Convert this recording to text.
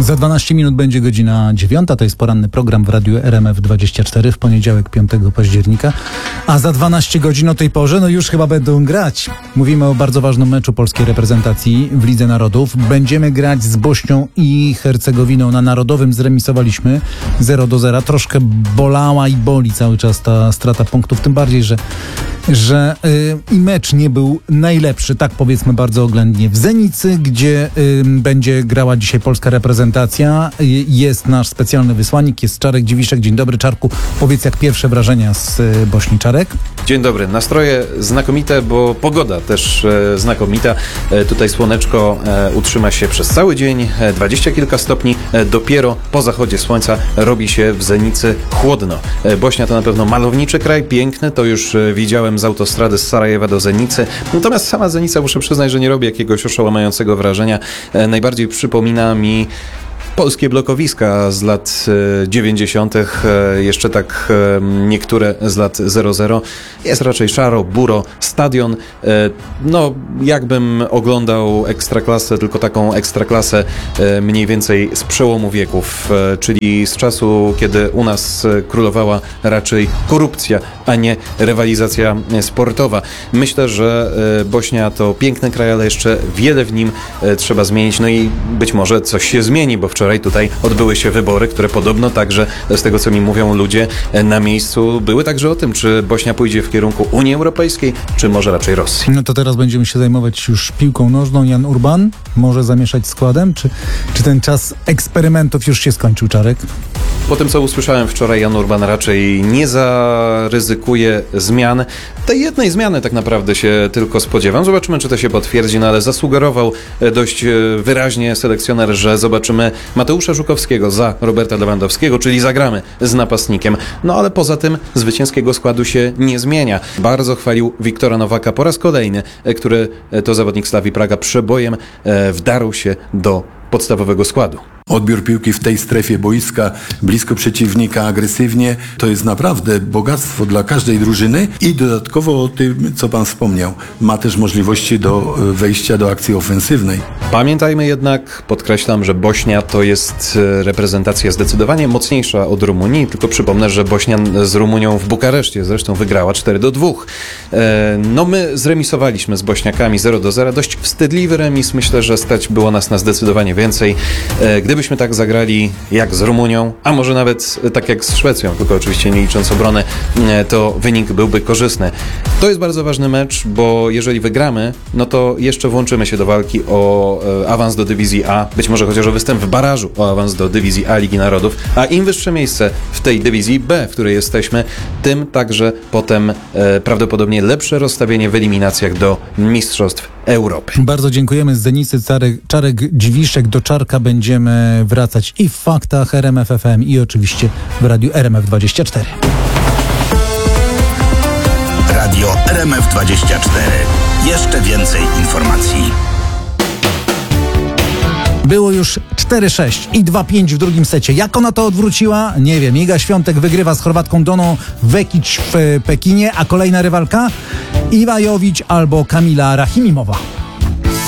Za 12 minut będzie godzina 9. To jest poranny program w Radiu RMF24 w poniedziałek 5 października. A za 12 godzin o tej porze, już chyba będą grać. Mówimy o bardzo ważnym meczu polskiej reprezentacji w Lidze Narodów. Będziemy grać z Bośnią i Hercegowiną. Na Narodowym zremisowaliśmy 0-0. Troszkę bolała i boli cały czas ta strata punktów. Tym bardziej, że i mecz nie był najlepszy, tak powiedzmy bardzo oględnie. W Zenicy, gdzie będzie grała dzisiaj polska reprezentacja, jest nasz specjalny wysłannik, jest Czarek Dziwiszek. Dzień dobry, Czarku. Powiedz, jak pierwsze wrażenia z Bośni, Czarek? Dzień dobry. Nastroje znakomite, bo pogoda też znakomita. Tutaj słoneczko utrzyma się przez cały dzień, 20 kilka stopni. Dopiero po zachodzie słońca robi się w Zenicy chłodno. Bośnia to na pewno malowniczy kraj, piękny, to już widziałem z autostrady z Sarajewa do Zenicy. Natomiast sama Zenica, muszę przyznać, że nie robi jakiegoś oszałamiającego wrażenia. Najbardziej przypomina mi polskie blokowiska z lat 90., jeszcze tak niektóre z lat 00. Jest raczej szaro, buro, stadion. Jakbym oglądał ekstraklasę, tylko taką ekstraklasę mniej więcej z przełomu wieków, czyli z czasu, kiedy u nas królowała raczej korupcja, a nie rywalizacja sportowa. Myślę, że Bośnia to piękny kraj, ale jeszcze wiele w nim trzeba zmienić, i być może coś się zmieni, bo wczoraj tutaj odbyły się wybory, które podobno także, z tego co mi mówią ludzie na miejscu, były także o tym, czy Bośnia pójdzie w kierunku Unii Europejskiej, czy może raczej Rosji. To teraz będziemy się zajmować już piłką nożną. Jan Urban może zamieszać składem, czy ten czas eksperymentów już się skończył, Czarek? Po tym, co usłyszałem wczoraj, Jan Urban raczej nie zaryzykuje zmian. Tej jednej zmiany tak naprawdę się tylko spodziewam. Zobaczymy, czy to się potwierdzi, ale zasugerował dość wyraźnie selekcjoner, że zobaczymy Mateusza Żukowskiego za Roberta Lewandowskiego, czyli zagramy z napastnikiem. Ale poza tym zwycięskiego składu się nie zmienia. Bardzo chwalił Wiktora Nowaka po raz kolejny, który to zawodnik Slavii Praga przebojem wdarł się do podstawowego składu. Odbiór piłki w tej strefie boiska, blisko przeciwnika, agresywnie, to jest naprawdę bogactwo dla każdej drużyny i dodatkowo o tym, co pan wspomniał, ma też możliwości do wejścia do akcji ofensywnej. Pamiętajmy jednak, podkreślam, że Bośnia to jest reprezentacja zdecydowanie mocniejsza od Rumunii, tylko przypomnę, że Bośnia z Rumunią w Bukareszcie zresztą wygrała 4-2. My zremisowaliśmy z Bośniakami 0-0, dość wstydliwy remis, myślę, że stać było nas na zdecydowanie więcej. Gdybyśmy tak zagrali jak z Rumunią, a może nawet tak jak z Szwecją, tylko oczywiście nie licząc obrony, to wynik byłby korzystny. To jest bardzo ważny mecz, bo jeżeli wygramy, to jeszcze włączymy się do walki o awans do dywizji A, być może chociaż o występ w barażu o awans do dywizji A Ligi Narodów, a im wyższe miejsce w tej dywizji B, w której jesteśmy, tym także potem prawdopodobnie lepsze rozstawienie w eliminacjach do Mistrzostw Europy. Bardzo dziękujemy z Zenicy. Czarek Dziwiszek. Do Czarka będziemy wracać i w Faktach RMF FM i oczywiście w Radiu RMF24. Radio RMF24. Jeszcze więcej informacji. Było już 4-6 i 2-5 w drugim secie. Jak ona to odwróciła? Nie wiem. Iga Świątek wygrywa z Chorwatką Doną Vekic w Pekinie, a kolejna rywalka Iwa Jović albo Kamila Rachimimowa.